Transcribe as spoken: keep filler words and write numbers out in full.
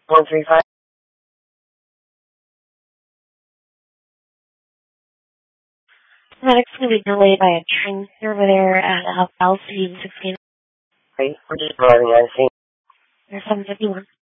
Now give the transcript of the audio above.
one three five. Medic's going to be delayed by a train over there at L C sixteen. Right, we're just arriving on scene. There's seven fifty-one.